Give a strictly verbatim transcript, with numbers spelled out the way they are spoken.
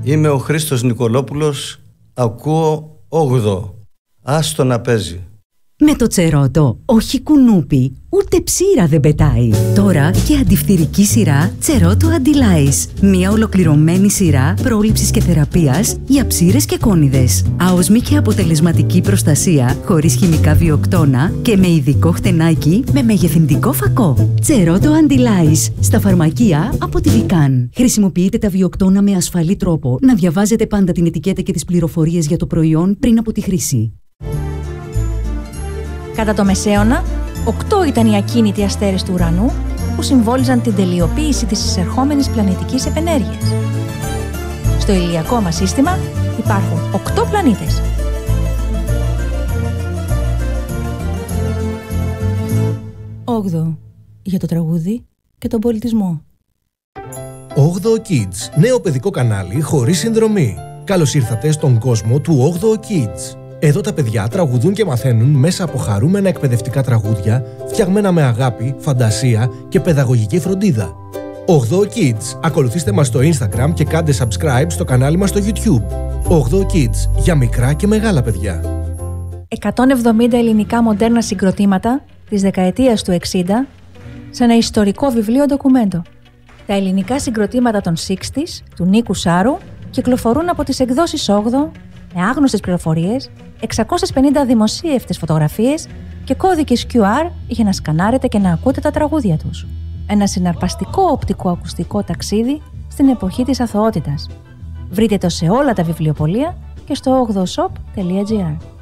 Είμαι ο Χρήστος Νικολόπουλος, ακούω όγδοο. Άστο να παίζει. Με το Τσερότο, όχι κουνούπι, ούτε ψήρα δεν πετάει. Τώρα και αντιφθυρική σειρά Τσερότο Αντιλάις. Μια ολοκληρωμένη σειρά πρόληψης και θεραπείας για ψήρες και κόνιδες. Άοσμη και αποτελεσματική προστασία, χωρίς χημικά βιοκτώνα και με ειδικό χτενάκι με μεγεθυντικό φακό. Τσερότο Αντιλάις. Στα φαρμακεία από τη Βικάν. Χρησιμοποιείτε τα βιοκτώνα με ασφαλή τρόπο. Να διαβάζετε πάντα την ετικέτα και τις πληροφορίες για το προϊόν πριν από τη χρήση. Κατά το Μεσαίωνα, οκτώ ήταν οι ακίνητοι αστέρες του ουρανού που συμβόλιζαν την τελειοποίηση της εισερχόμενης πλανητικής επενέργειας. Στο ηλιακό μας σύστημα υπάρχουν οκτώ πλανήτες. Όγδοο για το τραγούδι και τον πολιτισμό. όγδοο Kids, νέο παιδικό κανάλι χωρίς συνδρομή. Καλώς ήρθατε στον κόσμο του όγδοο Kids. Εδώ τα παιδιά τραγουδούν και μαθαίνουν μέσα από χαρούμενα εκπαιδευτικά τραγούδια, φτιαγμένα με αγάπη, φαντασία και παιδαγωγική φροντίδα. όγδοο Kids. Ακολουθήστε μας στο Instagram και κάντε subscribe στο κανάλι μας στο YouTube. όγδοο Kids. Για μικρά και μεγάλα παιδιά. εκατόν εβδομήντα ελληνικά μοντέρνα συγκροτήματα της δεκαετίας του εξήντα σε ένα ιστορικό βιβλίο ντοκουμέντο. Τα ελληνικά συγκροτήματα των εξήντα του Νίκου Σάρου κυκλοφορούν από τις εκδόσεις όγδοο με άγνωστες πληροφορίες, εξακόσιες πενήντα δημοσίευτες φωτογραφίες και κώδικες κιου αρ για να σκανάρετε και να ακούτε τα τραγούδια τους. Ένα συναρπαστικό οπτικό-ακουστικό ταξίδι στην εποχή της αθωότητας. Βρείτε το σε όλα τα βιβλιοπωλεία και στο όγδοο shop τελεία τζι άρ.